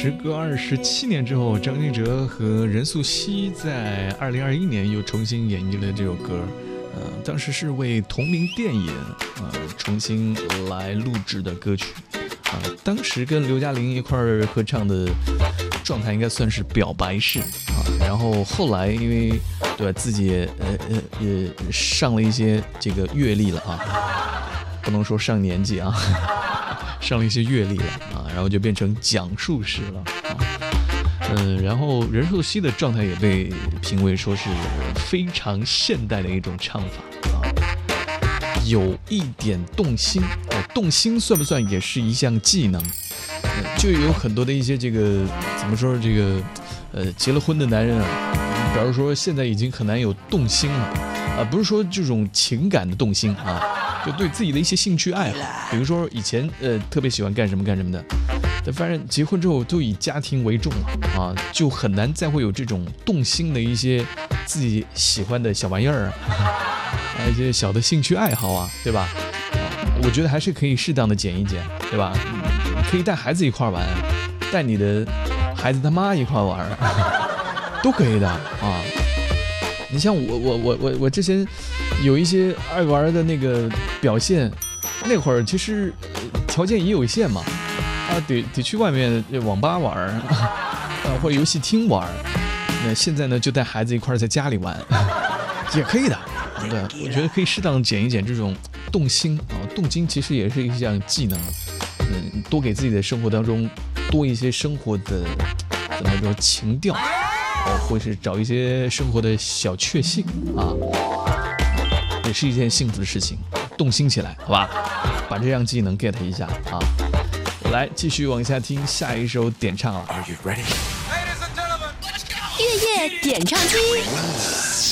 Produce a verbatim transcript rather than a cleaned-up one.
时隔二十七年之后，张信哲和任素汐在二零二一年又重新演绎了这首歌。呃，当时是为同名电影呃重新来录制的歌曲。啊、呃，当时跟刘嘉玲一块儿合唱的状态应该算是表白式啊。然后后来因为对吧自己也呃呃也上了一些这个阅历了啊，不能说上年纪啊。上了一些阅历了啊，然后就变成讲述式了啊，嗯，然后任素汐的状态也被评为说是非常现代的一种唱法啊，有一点动心，呃，动心算不算也是一项技能？呃、就有很多的一些这个怎么说这个呃结了婚的男人啊，比如说现在已经很难有动心了啊，不是说这种情感的动心啊。就对自己的一些兴趣爱好，比如说以前呃特别喜欢干什么干什么的，但发现结婚之后都以家庭为重了啊，就很难再会有这种动心的一些自己喜欢的小玩意儿啊，一些小的兴趣爱好啊，对吧？我觉得还是可以适当的减一减，对吧？可以带孩子一块玩，带你的孩子他妈一块玩，都可以的啊。你像我我我我我之前有一些爱玩的那个表现，那会儿其实条件也有限嘛，啊得得去外面网吧玩啊，或者游戏厅玩。那现在呢就带孩子一块在家里玩，也可以的。对，我觉得可以适当减一减这种动心啊，动心其实也是一项技能。嗯，多给自己的生活当中多一些生活的怎么说情调。哦，或是找一些生活的小确幸啊，也是一件幸福的事情。动心起来，好吧，把这项技能 get 一下啊。来，继续往下听下一首点唱了。 Are you ready? 月夜点唱机。